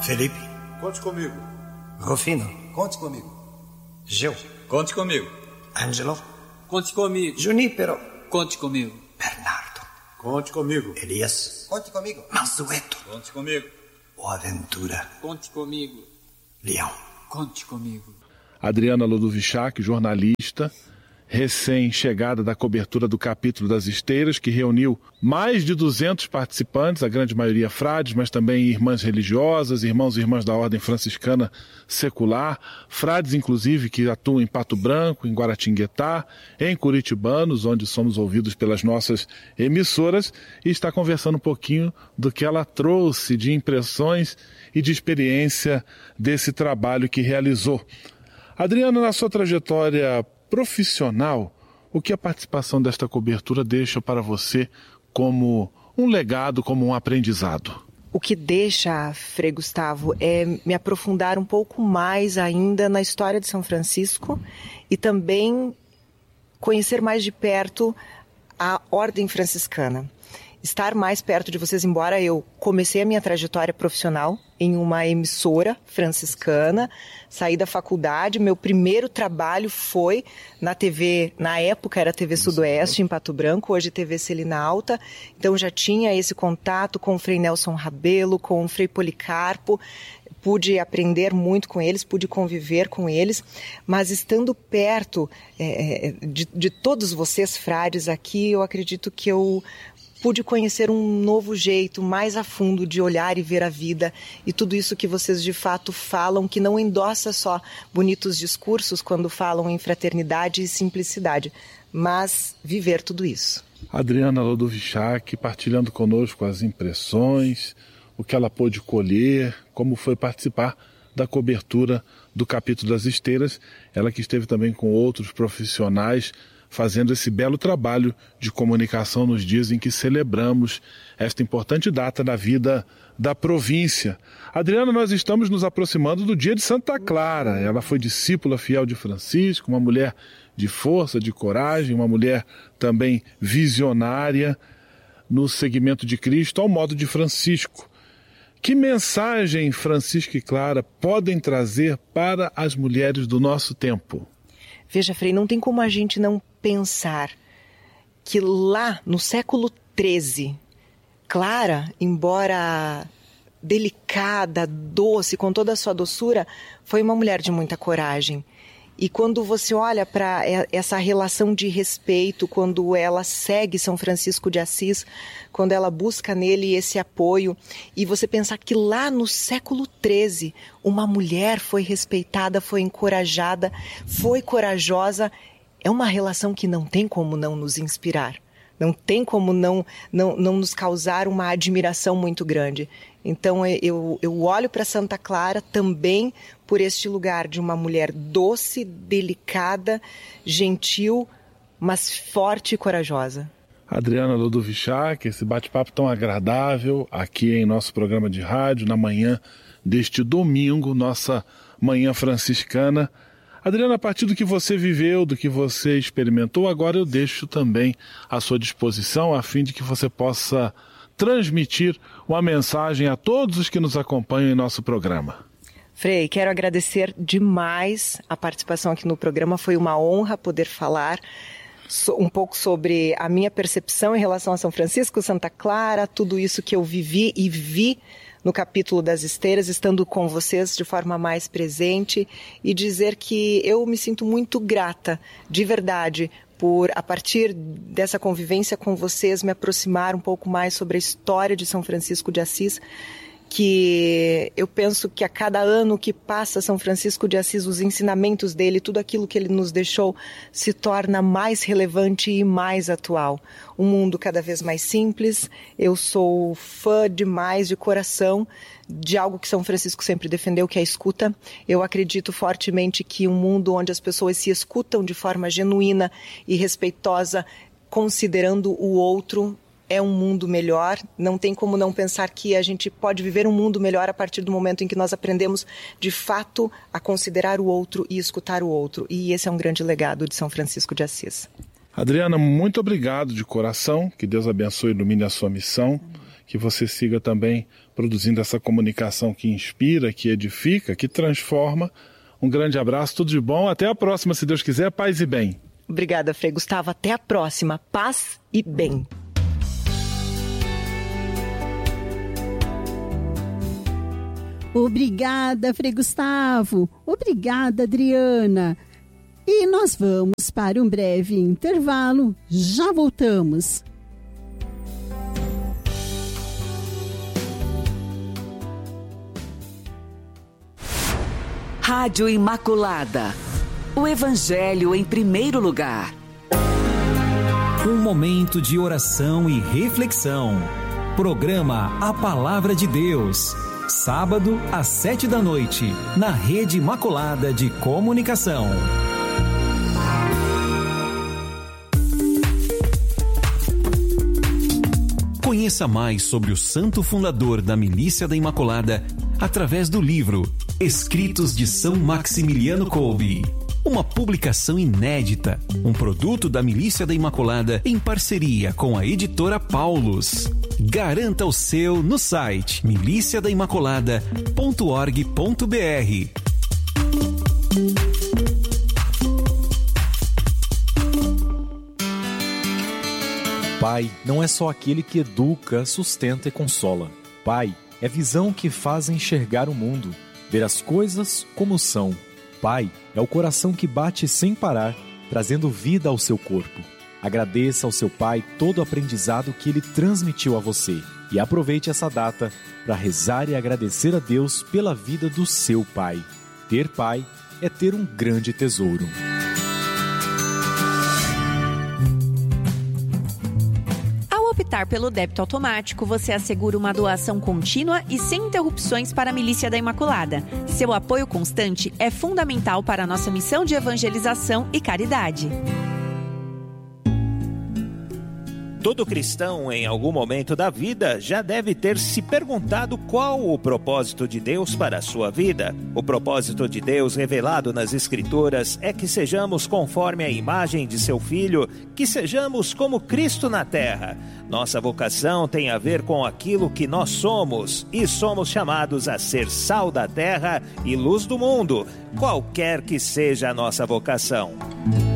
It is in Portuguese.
Felipe. Conte comigo. Rufino. Conte comigo. Gil. Conte comigo. Angelo. Conte comigo. Junípero. Conte comigo. Bernardo. Conte comigo. Elias. Conte comigo. Mansueto. Conte comigo. Boaventura. Conte comigo. Leão. Conte comigo. Adriana Ludovichac, jornalista, recém-chegada da cobertura do capítulo das Esteiras, que reuniu mais de 200 participantes, a grande maioria frades, mas também irmãs religiosas, irmãos e irmãs da Ordem Franciscana Secular, frades inclusive que atuam em Pato Branco, em Guaratinguetá, em Curitibanos, onde somos ouvidos pelas nossas emissoras, e está conversando um pouquinho do que ela trouxe de impressões e de experiência desse trabalho que realizou. Adriana, na sua trajetória profissional, o que a participação desta cobertura deixa para você como um legado, como um aprendizado? O que deixa, Frei Gustavo, é me aprofundar um pouco mais ainda na história de São Francisco e também conhecer mais de perto a Ordem Franciscana. Estar mais perto de vocês, embora eu comecei a minha trajetória profissional em uma emissora franciscana, saí da faculdade, meu primeiro trabalho foi na TV, na época era TV Sudoeste, em Pato Branco, hoje TV Celina Alta, então já tinha esse contato com o Frei Nelson Rabelo, com o Frei Policarpo, pude aprender muito com eles, pude conviver com eles, mas estando perto de todos vocês, frades, aqui, eu acredito que eu pude conhecer um novo jeito, mais a fundo de olhar e ver a vida e tudo isso que vocês de fato falam, que não endossa só bonitos discursos quando falam em fraternidade e simplicidade, mas viver tudo isso. Adriana Ludovichac partilhando conosco as impressões, o que ela pôde colher, como foi participar da cobertura do capítulo das Esteiras, ela que esteve também com outros profissionais fazendo esse belo trabalho de comunicação nos dias em que celebramos esta importante data da vida da província. Adriana, nós estamos nos aproximando do dia de Santa Clara. Ela foi discípula fiel de Francisco, uma mulher de força, de coragem, uma mulher também visionária no seguimento de Cristo, ao modo de Francisco. Que mensagem Francisco e Clara podem trazer para as mulheres do nosso tempo? Veja, Frei, não tem como a gente não pensar que lá no século XIII, Clara, embora delicada, doce, com toda a sua doçura, foi uma mulher de muita coragem. E quando você olha para essa relação de respeito, quando ela segue São Francisco de Assis, quando ela busca nele esse apoio, e você pensar que lá no século XIII, uma mulher foi respeitada, foi encorajada, foi corajosa, é uma relação que não tem como não nos inspirar. Não tem como não nos causar uma admiração muito grande. Então eu olho para Santa Clara também por este lugar de uma mulher doce, delicada, gentil, mas forte e corajosa. Adriana Ludovichac, esse bate-papo tão agradável aqui em nosso programa de rádio, na manhã deste domingo, nossa Manhã Franciscana. Adriana, a partir do que você viveu, do que você experimentou, agora eu deixo também à sua disposição, a fim de que você possa transmitir uma mensagem a todos os que nos acompanham em nosso programa. Frei, quero agradecer demais a participação aqui no programa, foi uma honra poder falar um pouco sobre a minha percepção em relação a São Francisco, Santa Clara, tudo isso que eu vivi e vi no capítulo das Esteiras, estando com vocês de forma mais presente, e dizer que eu me sinto muito grata, de verdade, por, a partir dessa convivência com vocês, me aproximar um pouco mais sobre a história de São Francisco de Assis, que eu penso que a cada ano que passa São Francisco de Assis, os ensinamentos dele, tudo aquilo que ele nos deixou, se torna mais relevante e mais atual. Um mundo cada vez mais simples. Eu sou fã demais, de coração, de algo que São Francisco sempre defendeu, que é a escuta. Eu acredito fortemente que um mundo onde as pessoas se escutam de forma genuína e respeitosa, considerando o outro, é um mundo melhor. Não tem como não pensar que a gente pode viver um mundo melhor a partir do momento em que nós aprendemos de fato a considerar o outro e escutar o outro. E esse é um grande legado de São Francisco de Assis. Adriana, muito obrigado de coração. Que Deus abençoe e ilumine a sua missão. que você siga também produzindo essa comunicação que inspira, que edifica, que transforma. Um grande abraço, tudo de bom. Até a próxima, se Deus quiser. Paz e bem. Obrigada, Frei Gustavo. Até a próxima. Paz e bem. Obrigada, Frei Gustavo. Obrigada, Adriana. E nós vamos para um breve intervalo. Já voltamos. Rádio Imaculada. O Evangelho em primeiro lugar. Um momento de oração e reflexão. Programa A Palavra de Deus. Sábado, às 7h, na Rede Imaculada de Comunicação. Conheça mais sobre o santo fundador da Milícia da Imaculada através do livro Escritos de São Maximiliano Kolbe. Uma publicação inédita, um produto da Milícia da Imaculada em parceria com a editora Paulus. Garanta o seu no site miliciadaimaculada.org.br. Pai não é só aquele que educa, sustenta e consola. Pai é visão que faz enxergar o mundo, ver as coisas como são. Pai é o coração que bate sem parar, trazendo vida ao seu corpo. Agradeça ao seu pai todo o aprendizado que ele transmitiu a você e aproveite essa data para rezar e agradecer a Deus pela vida do seu pai. Ter pai é ter um grande tesouro. Optar pelo débito automático, você assegura uma doação contínua e sem interrupções para a Milícia da Imaculada. Seu apoio constante é fundamental para a nossa missão de evangelização e caridade. Todo cristão, em algum momento da vida, já deve ter se perguntado qual o propósito de Deus para a sua vida. O propósito de Deus revelado nas Escrituras é que sejamos conforme a imagem de seu Filho, que sejamos como Cristo na terra. Nossa vocação tem a ver com aquilo que nós somos, e somos chamados a ser sal da terra e luz do mundo, qualquer que seja a nossa vocação.